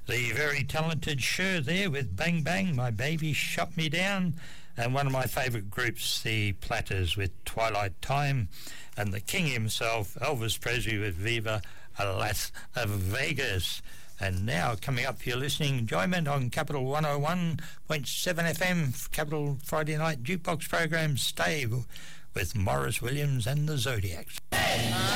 The very talented Cher there with Bang Bang, My Baby Shut Me Down, and one of my favourite groups, the Platters, with Twilight Time, and the king himself, Elvis Presley, with Viva Las Vegas. And now, coming up, you're listening Enjoyment on Capital 101.7 FM, Capital Friday Night Jukebox program, Stay, with Morris Williams and the Zodiacs.